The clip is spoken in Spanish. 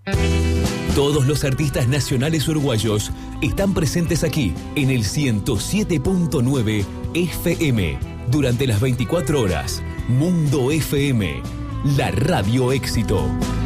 Todos los artistas nacionales uruguayos están presentes aquí en el 107.9 FM durante las 24 horas. Mundo FM, la radio éxito.